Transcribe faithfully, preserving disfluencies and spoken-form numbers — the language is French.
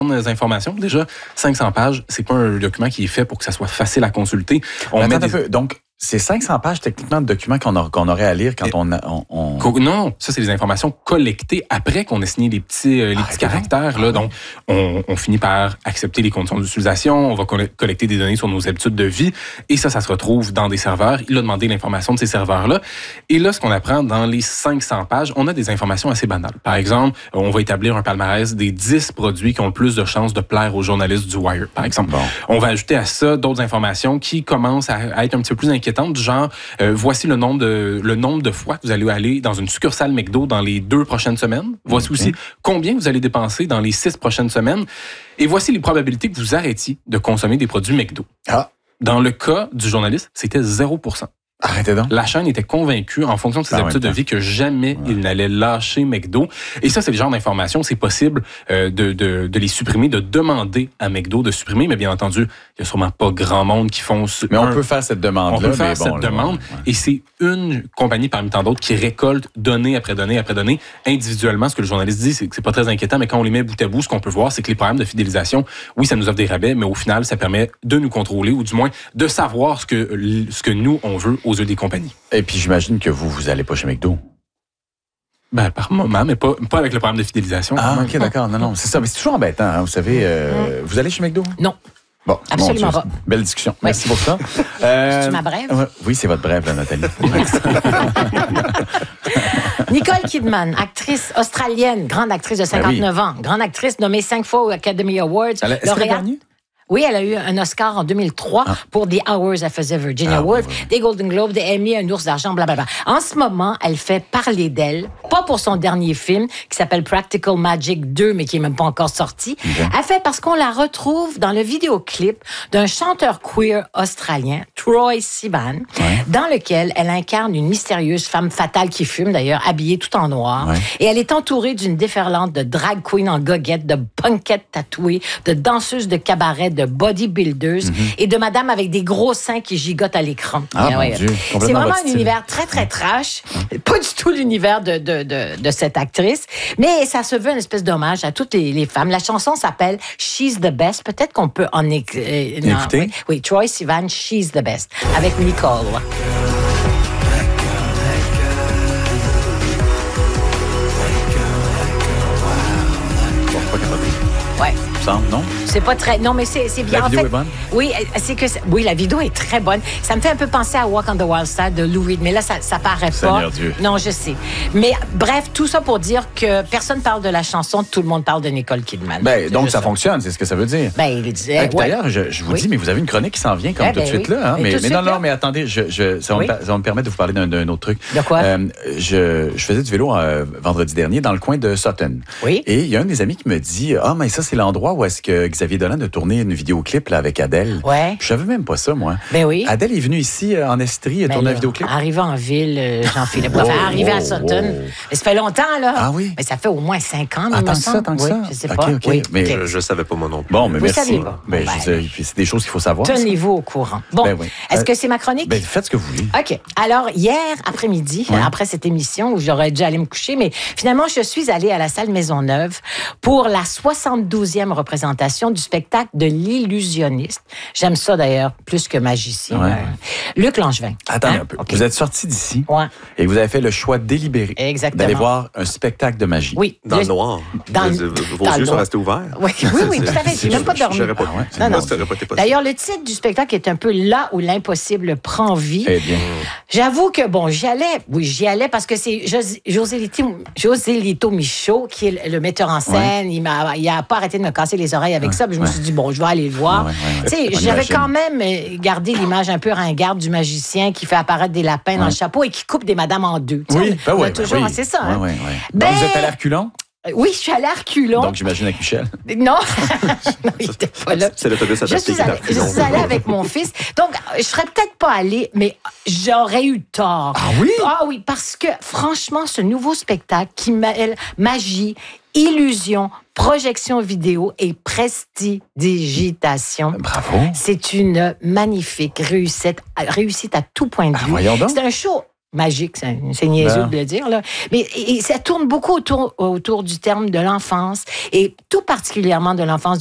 informations. Déjà, cinq cents pages, c'est pas un document qui est fait pour que ça soit facile à consulter. On met Attends des... un peu. Donc, c'est cinq cents pages techniquement de documents qu'on, a, qu'on aurait à lire quand on, a, on, on... Non, ça, c'est des informations collectées après qu'on ait signé les petits, euh, les petits caractères. Là. Donc, on, on finit par accepter les conditions d'utilisation, on va collecter des données sur nos habitudes de vie, et ça, ça se retrouve dans des serveurs. Il a demandé l'information de ces serveurs-là. Et là, ce qu'on apprend dans les cinq cents pages, on a des informations assez banales. Par exemple, on va établir un palmarès des dix produits qui ont le plus de chances de plaire aux journalistes du Wire, par exemple. Bon. On va ajouter à ça d'autres informations qui commencent à, à être un petit peu plus inquiétantes, du genre, euh, voici le nombre, de, le nombre de fois que vous allez aller dans une succursale McDo dans les deux prochaines semaines. Voici okay. aussi combien vous allez dépenser dans les six prochaines semaines. Et voici les probabilités que vous arrêtiez de consommer des produits McDo. Ah. Dans le cas du journaliste, c'était zéro pour cent. Arrêtez donc. La chaîne était convaincue, en fonction de ses ah, habitudes de vie, que jamais ouais. il n'allait lâcher McDo. Et ça, c'est le genre d'information, c'est possible euh, de, de, de les supprimer, de demander à McDo de supprimer. Mais bien entendu, il n'y a sûrement pas grand monde qui font... Mais on un, peut faire cette demande-là. On peut faire mais cette bon, demande. Là, ouais. Et c'est une compagnie parmi tant d'autres qui récolte donnée après donnée après donnée. Individuellement, ce que le journaliste dit, c'est que c'est pas très inquiétant, mais quand on les met bout à bout, ce qu'on peut voir, c'est que les programmes de fidélisation, oui, ça nous offre des rabais, mais au final, ça permet de nous contrôler, ou du moins de savoir ce que, ce que nous, on veut aux yeux des compagnies. Et puis, j'imagine que vous, vous allez pas chez McDo. Ben, par moment, mais pas, pas avec le programme de fidélisation. Ah, OK, d'accord. Non, non, c'est ça. Mais c'est toujours embêtant, hein, vous savez. Euh, mm. Vous allez chez McDo? Non. Bon, absolument bon, pas. Belle discussion. Oui. Merci pour ça. Euh, C'est ma brève? Oui, c'est votre brève, là, Nathalie. Nicole Kidman, actrice australienne, grande actrice de cinquante-neuf ben oui. ans, grande actrice nommée cinq fois aux Academy Awards. Elle a, est-ce qu'elle a gagné? Oui, elle a eu un Oscar en deux mille trois ah. pour The Hours elle faisait Virginia ah, Woolf, oui, oui. des Golden Globes, des Emmy, un ours d'argent, blablabla. En ce moment, elle fait parler d'elle, pas pour son dernier film qui s'appelle Practical Magic deux, mais qui est même pas encore sorti. Okay. Elle fait parce qu'on la retrouve dans le vidéoclip d'un chanteur queer australien, Troye Sivan, ouais. dans lequel elle incarne une mystérieuse femme fatale qui fume, d'ailleurs, habillée tout en noir. Ouais. Et elle est entourée d'une déferlante de drag queen en goguette, de punkettes tatouées, de danseuses de cabaret, de bodybuilders mm-hmm. et de madame avec des gros seins qui gigotent à l'écran. Ah, mon ouais. Dieu, c'est vraiment un univers très, très trash. Pas du tout l'univers de, de, de, de cette actrice, mais ça se veut une espèce d'hommage à toutes les, les femmes. La chanson s'appelle She's the Best. Peut-être qu'on peut en éc- euh, non, écouter. Oui, oui, Troye Sivan, She's the Best, avec Nicole. Ouais. Non? C'est pas très... Non, mais c'est, c'est bien. La vidéo en fait, est bonne? Oui, c'est que... C'est, oui, la vidéo est très bonne. Ça me fait un peu penser à Walk on the Wild Side de Lou Reed, mais là, ça, ça paraît Seigneur pas. Dieu. Non, je sais. Mais bref, tout ça pour dire que personne parle de la chanson, tout le monde parle de Nicole Kidman. Ben, donc, ça, ça fonctionne, c'est ce que ça veut dire. Ben, il disait... Ben, d'ailleurs, ouais. je, je vous oui. dis, mais vous avez une chronique qui s'en vient comme ouais, tout de ben suite oui. là. Hein? Mais, mais, mais non, non, mais attendez, je, je, ça, oui. va me, ça va me permettre de vous parler d'un, d'un autre truc. De quoi? Euh, je, je faisais du vélo euh, vendredi dernier dans le coin de Sutton. Oui. Et il y a un des amis qui me dit, ah, mais ça, c'est l'endroit où est-ce que Xavier Dolan a tourné une vidéoclip là, avec Adèle. Ouais. Je savais même pas ça, moi. Ben oui. Adèle est venue ici euh, en Estrie et tourné un vidéoclip. Arrivé en ville, euh, Jean-Philippe. Enfin, oh, arrivé oh, à Sutton. Oh. Mais ça fait longtemps, là. Ah oui? Mais ça fait au moins cinq ans, ah, il me tant semble. Ça, tant que oui, ça? Je sais okay, pas. Okay. Oui. Mais okay. Je, je savais pas, moi non plus. Bon, mais Vous merci. saviez pas. Ben, ben, je sais, c'est des choses qu'il faut savoir. Tenez-vous au courant. Bon, ben oui. Est-ce euh, que c'est ma chronique? Ben, faites ce que vous voulez. OK. Alors, hier après-midi, ouais. après cette émission où j'aurais dû aller me coucher, mais finalement, je suis allée à la salle Maisonneuve pour la soixante-douzième représentation du spectacle de l'illusionniste. J'aime ça, d'ailleurs, plus que magicien. Ouais. Euh, Luc Langevin. Attendez hein? un peu. Okay. Vous êtes sorti d'ici ouais. et vous avez fait le choix délibéré Exactement. d'aller voir un spectacle de magie. Oui. Dans le, le noir. Dans le, Vos dans yeux le sont restés ouverts. Oui, oui, oui, tout à fait. J'ai même pas dormi. J'aurais pas, ah ouais, non, non. Pas D'ailleurs, le titre du spectacle est un peu là où l'impossible prend vie. Eh bien. J'avoue que, bon, j'y allais. Oui, j'y allais parce que c'est José, José, Lito, José Lito Michaud qui est le metteur en scène. Ouais. Il m'a, il a pas arrêté de me casser les oreilles avec ouais. ça. Puis je me suis dit, bon, je vais aller le voir. Ouais, ouais, ouais. Tu sais, j'avais imagine. quand même gardé l'image un peu ringarde du magicien qui fait apparaître des lapins ouais. dans le chapeau et qui coupe des madames en deux. Oui, ben ouais, toujours, oui. c'est ça. Ouais, hein? ouais, ouais. Ben, donc, vous êtes allé à reculons? Oui, je suis allée à reculons. Donc, j'imagine avec Michel. Non, non il n'était pas là. C'est l'autobus adapté. Je suis allée, je suis allée avec mon fils. Donc, je serais peut-être pas allée, mais j'aurais eu tort. Ah oui? Ah oui, parce que, franchement, ce nouveau spectacle qui mêle magie, illusion, projection vidéo et prestidigitation. Bravo. C'est une magnifique réussite, réussite à tout point de vue. Ah, voyons donc. C'est un show magique, c'est, c'est niaiseux ben. de le dire, là. Mais et, et ça tourne beaucoup autour, autour du terme de l'enfance, et tout particulièrement de l'enfance